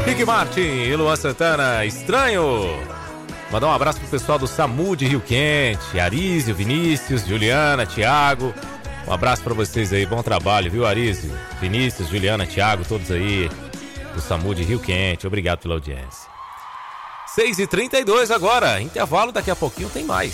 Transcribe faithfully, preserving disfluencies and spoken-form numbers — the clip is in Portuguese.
Rick Martin e Luan Santana, Estranho. Mandar um abraço pro pessoal do SAMU de Rio Quente, Arísio, Vinícius, Juliana, Thiago. Um abraço pra vocês aí, bom trabalho, viu, Arísio? Vinícius, Juliana, Thiago, todos aí do SAMU de Rio Quente. Obrigado pela audiência. seis e trinta e dois agora, intervalo, daqui a pouquinho tem mais.